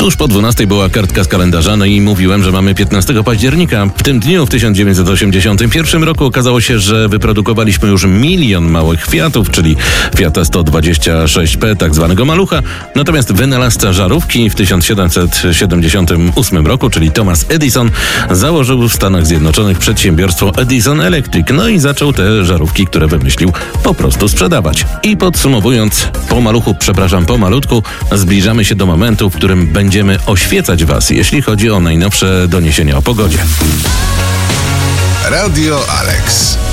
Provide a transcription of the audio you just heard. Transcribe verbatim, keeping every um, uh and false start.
Tuż po dwunastej była kartka z kalendarza, no i mówiłem, że mamy piętnastego października. W tym dniu w tysiąc dziewięćset osiemdziesiątym pierwszym roku okazało się, że wyprodukowaliśmy już milion małych Fiatów, czyli Fiata sto dwadzieścia sześć P, tak zwanego malucha. Natomiast wynalazca żarówki w tysiąc siedemset siedemdziesiątym ósmym roku, czyli Thomas Edison, założył w Stanach Zjednoczonych przedsiębiorstwo Edison Electric. No i zaczął te żarówki, które wymyślił, po prostu sprzedawać. I podsumowując, po maluchu, przepraszam, po malutku, zbliżamy się do momentu, w którym będziemy oświecać Was, jeśli chodzi o najnowsze doniesienia o pogodzie. Radio Alex.